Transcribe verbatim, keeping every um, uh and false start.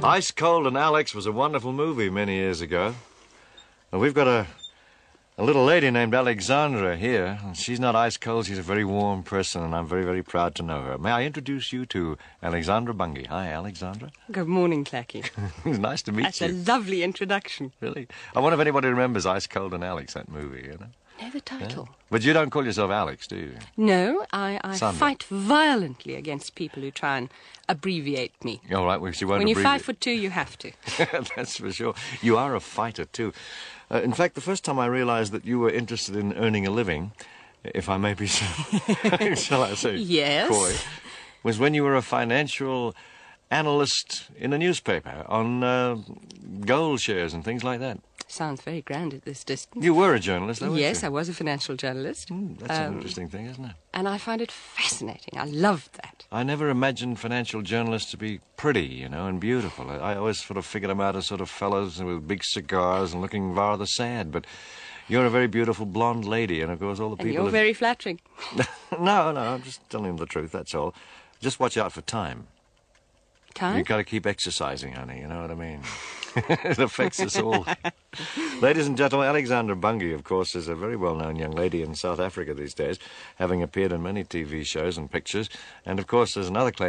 Ice Cold and Alex was a wonderful movie many years ago. Well, we've got a, a little lady named Alexandra here. She's not ice cold. She's a very warm person, and I'm very, very proud to know her. May I introduce you to Alexandra Bungay? Hi, Alexandra. Good morning, Clacky. It's nice to meet That's you. That's a lovely introduction. Really? I wonder if anybody remembers Ice Cold and Alex, that movie, you know? No, the title. Yeah. But you don't call yourself Alex, do you? No, I, I Sandra. fight violently against people who try and abbreviate me. All right, well, she won't When you're abbreviate. five foot two, you have to. That's for sure. You are a fighter, too. Uh, in fact, the first time I realized that you were interested in earning a living, if I may be so, shall I say, Yes. coy, was when you were a financial analyst in a newspaper on uh, gold shares and things like that. Sounds very grand at this distance. You were a journalist, though, weren't Yes, you? I was a financial journalist. Mm, that's an interesting thing, isn't it? And I find it fascinating. I loved that. I never imagined financial journalists to be pretty, you know, and beautiful. I, I always sort of figured them out as sort of fellows with big cigars and looking rather sad, but you're a very beautiful blonde lady, and of course all the And people... you're have... very flattering. no, no, I'm just telling them the truth, that's all. Just watch out for time. Time? You've got to keep exercising, honey, you know what I mean? It affects us all. Ladies and gentlemen, Alexandra Bungay, of course, is a very well-known young lady in South Africa these days, having appeared in many T V shows and pictures. And, of course, there's another claim